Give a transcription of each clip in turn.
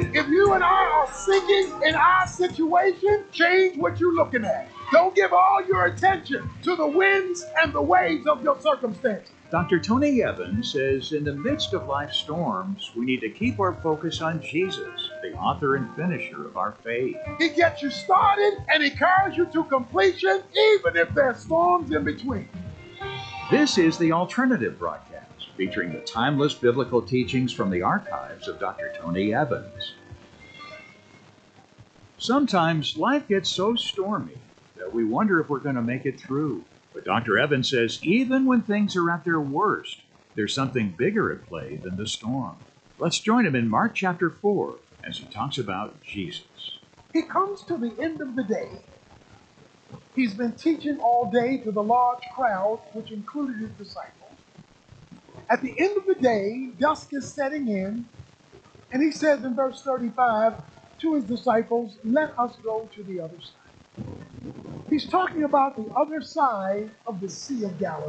If you and I are sinking in our situation, change what you're looking at. Don't give all your attention to the winds and the waves of your circumstance. Dr. Tony Evans says in the midst of life's storms, we need to keep our focus on Jesus, the author and finisher of our faith. He gets you started and he carries you to completion, even if there's storms in between. This is the Alternative Broadcast, featuring the timeless biblical teachings from the archives of Dr. Tony Evans. Sometimes life gets so stormy that we wonder if we're going to make it through. But Dr. Evans says even when things are at their worst, there's something bigger at play than the storm. Let's join him in Mark chapter 4 as he talks about Jesus. He comes to the end of the day. He's been teaching all day to the large crowd, which included his disciples. At the end of the day, dusk is setting in, and he says in verse 35 to his disciples, "Let us go to the other side." He's talking about the other side of the Sea of Galilee.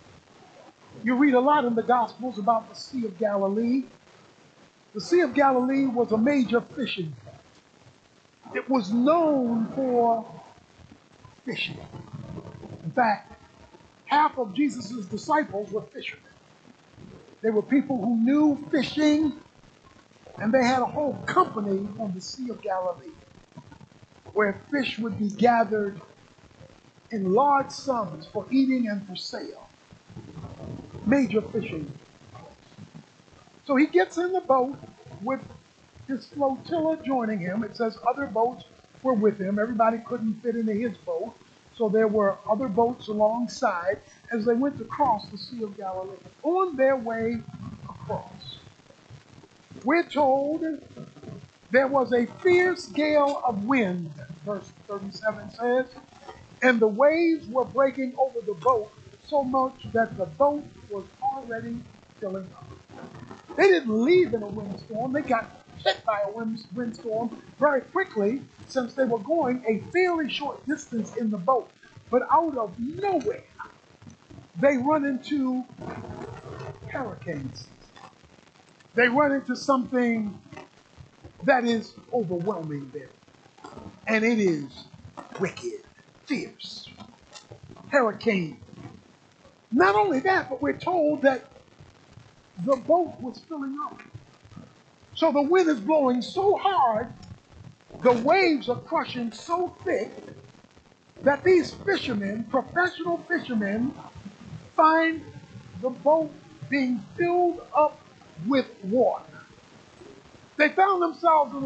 You read a lot in the Gospels about the Sea of Galilee. The Sea of Galilee was a major fishing port. It was known for fishing. In fact, half of Jesus' disciples were fishermen. They were people who knew fishing, and they had a whole company on the Sea of Galilee where fish would be gathered in large sums for eating and for sale. Major fishing. So he gets in the boat with his flotilla joining him. It says other boats were with him. Everybody couldn't fit into his boat, so there were other boats alongside as they went to cross the Sea of Galilee. On their way across, we're told there was a fierce gale of wind, verse 37 says, and the waves were breaking over the boat so much that the boat was already filling up. They didn't leave in a windstorm. They got hit by a windstorm very quickly, since they were going a fairly short distance in the boat. But out of nowhere, they run into hurricanes. They run into something that is overwhelming them. And it is wicked, fierce. Hurricane. Not only that, but we're told that the boat was filling up. So the wind is blowing so hard, the waves are crushing so thick that these fishermen, professional fishermen, find the boat being filled up with water. They found themselves in